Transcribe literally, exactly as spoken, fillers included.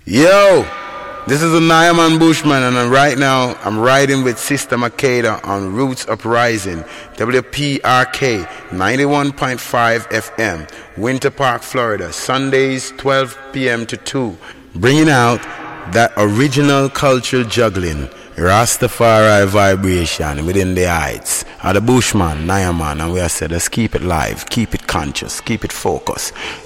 Yo, this is a Nyaman Bushman, and I'm right now I'm riding with Sister Makeda on Roots Uprising, W P R K ninety-one point five F M, Winter Park, Florida, Sundays twelve p.m. to two, bringing out that original cultural juggling, Rastafari vibration within the heights. Are the Bushman, Nyaman, and we are said, let's keep it live, keep it conscious, keep it focused.